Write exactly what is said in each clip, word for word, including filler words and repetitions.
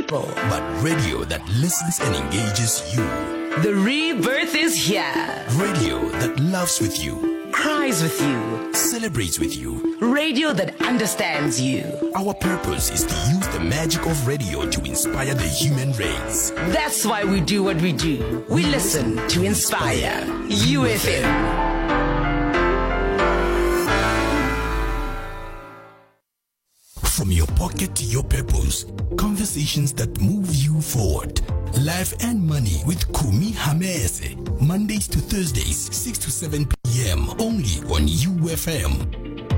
people, but radio that listens and engages you. The rebirth is here. Radio that loves with you, cries with you, celebrates with you. Radio that understands you. Our purpose is to use the magic of radio to inspire the human race. That's why we do what we do. We listen to inspire. U F M. From your pocket to your purpose, conversations that move you forward. Life and Money with Kumi Hamese, Mondays to Thursdays, six to seven p.m. only on U F M.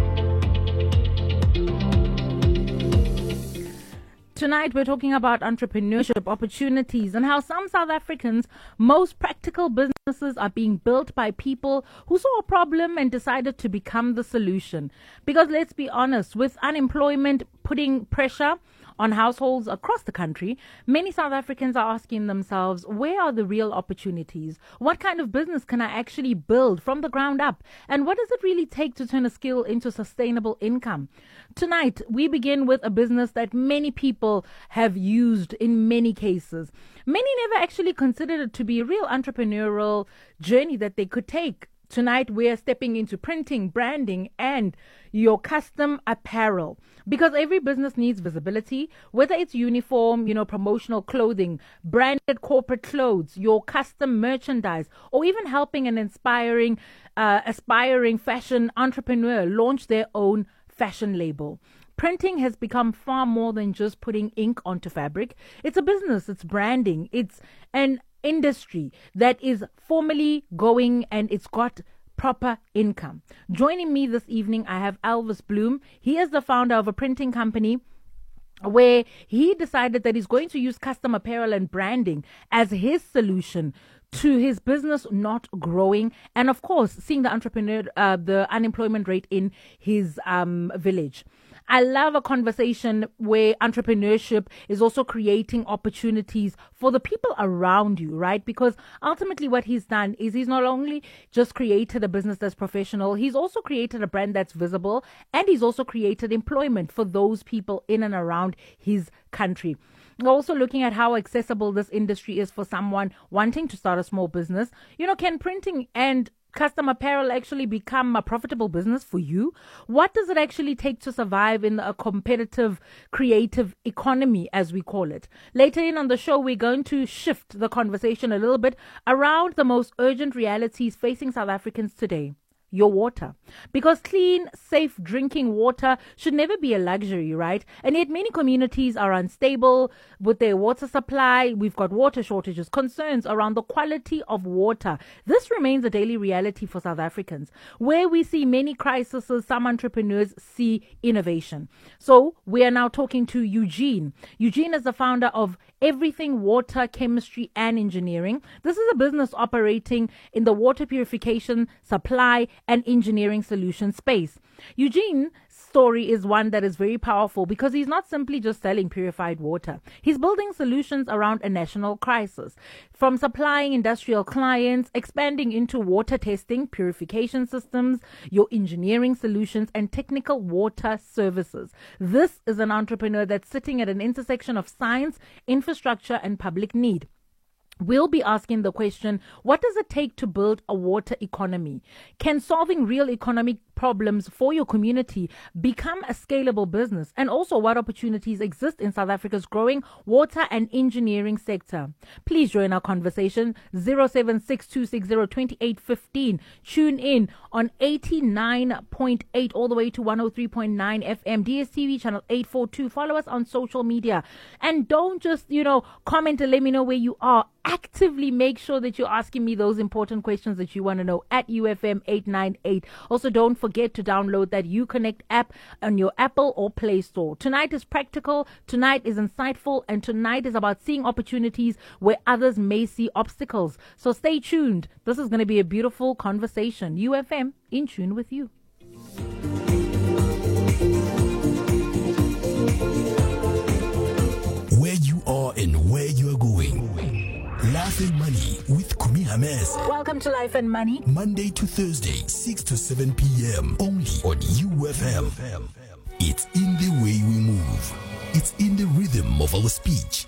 Tonight we're talking about entrepreneurship opportunities and how some South Africans' most practical businesses are being built by people who saw a problem and decided to become the solution. Because let's be honest, with unemployment putting pressure on households across the country, many South Africans are asking themselves, where are the real opportunities? What kind of business can I actually build from the ground up? And what does it really take to turn a skill into sustainable income? Tonight, we begin with a business that many people have used in many cases. Many never actually considered it to be a real entrepreneurial journey that they could take. Tonight, we're stepping into printing, branding, and your custom apparel. Because every business needs visibility, whether it's uniform, you know, promotional clothing, branded corporate clothes, your custom merchandise, or even helping an inspiring, uh, aspiring fashion entrepreneur launch their own fashion label. Printing has become far more than just putting ink onto fabric. It's a business, it's branding, it's an industry that is formally going and it's got proper income. Joining me this evening, I have Elvis Bloom. He is the founder of a printing company where he decided that he's going to use custom apparel and branding as his solution to his business not growing, and of course seeing the entrepreneur uh, the unemployment rate in his um village. I love a conversation where entrepreneurship is also creating opportunities for the people around you, right? Because ultimately what he's done is he's not only just created a business that's professional, he's also created a brand that's visible, and he's also created employment for those people in and around his country. We're also looking at how accessible this industry is for someone wanting to start a small business. You know, can printing and custom apparel actually become a profitable business for you? What does it actually take to survive in a competitive, creative economy, as we call it? Later in on the show, we're going to shift the conversation a little bit around the most urgent realities facing South Africans today. Your water. Because clean, safe drinking water should never be a luxury, right? And yet many communities are unstable with their water supply. We've got water shortages, concerns around the quality of water. This remains a daily reality for South Africans. Where we see many crises, some entrepreneurs see innovation. So we are now talking to Eugene. Eugene is the founder of Everything Water, Chemistry and Engineering. This is a business operating in the water purification, supply and engineering solution space. Eugene's story is one that is very powerful because he's not simply just selling purified water. He's building solutions around a national crisis, from supplying industrial clients, expanding into water testing, purification systems, your engineering solutions, and technical water services. This is an entrepreneur that's sitting at an intersection of science, infrastructure, and public need. We'll be asking the question, what does it take to build a water economy? Can solving real economic problems for your community become a scalable business? And also, what opportunities exist in South Africa's growing water and engineering sector? Please join our conversation, zero seven six two six zero two eight one five. Tune in on eighty-nine point eight all the way to one oh three point nine F M, D S T V channel eight forty-two. Follow us on social media. And don't just, you know, comment and let me know where you are. Actively make sure that you're asking me those important questions that you want to know at U F M eight ninety-eight. Also, don't forget to download that UConnect app on your Apple or Play Store. Tonight is practical, tonight is insightful, and tonight is about seeing opportunities where others may see obstacles. So stay tuned. This is going to be a beautiful conversation. U F M, in tune with you. Where you are and where you are going. Life and Money with Kumi Hamese. Welcome to Life and Money. Monday to Thursday, six to seven p.m. only on U F M. It's in the way we move. It's in the rhythm of our speech.